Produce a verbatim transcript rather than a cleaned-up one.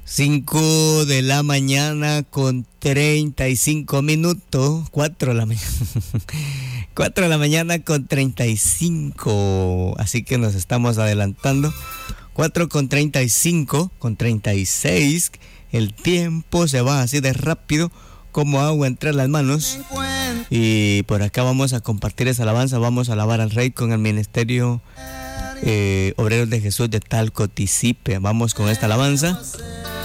cinco de la mañana con treinta y cinco minutos. cuatro de la mañana. cuatro de la mañana con treinta y cinco. Así que nos estamos adelantando. cuatro con treinta y cinco, con treinta y seis. El tiempo se va así de rápido como agua entre las manos. Y por acá vamos a compartir esa alabanza. Vamos a alabar al Rey con el ministerio eh, Obreros de Jesús de Talco, Tizipe. Vamos con esta alabanza.